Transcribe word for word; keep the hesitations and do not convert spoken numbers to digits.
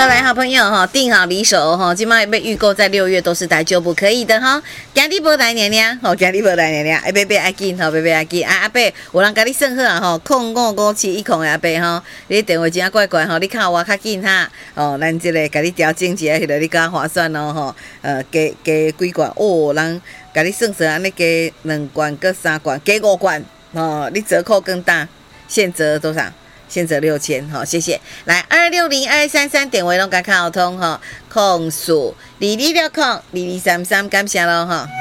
好来，好朋友哈，订好离手哈，今麦被预购在六月都是大丈夫可以的哈。今日无来娘娘，吼，今日无来娘娘，哎，别别爱紧吼，别别爱紧，啊阿伯，有人甲你算好啊吼，空五五七一空的阿伯吼，你电话真怪怪吼，你看我较紧哈，哦，咱这个甲你调整一下，迄个你较划算哦吼，呃，加加几罐哦，人甲你算算安尼加两罐搁三罐，加五罐哦，你折扣更大，现折多少？现折六千，好，谢谢。来二六零二三三点为龙港卡好通哈，控数二二六控二二三三，感谢喽哈。